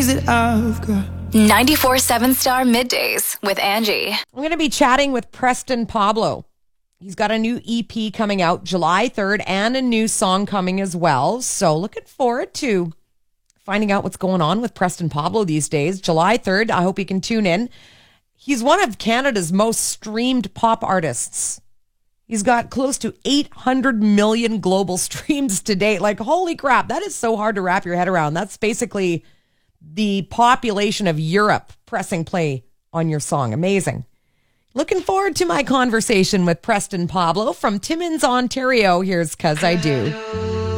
that I've got. 94.7 Star Middays with Angie. I'm going to be chatting with Preston Pablo. He's got a new EP coming out July 3rd and a new song coming as well. So looking forward to finding out what's going on with Preston Pablo these days. July 3rd, I hope you can tune in. He's one of Canada's most streamed pop artists. He's got close to 800 million global streams to date. Like, holy crap, that is so hard to wrap your head around. That's basically the population of Europe pressing play on your song. Amazing. Looking forward to my conversation with Preston Pablo from Timmins, Ontario. Here's 'Cause I Do.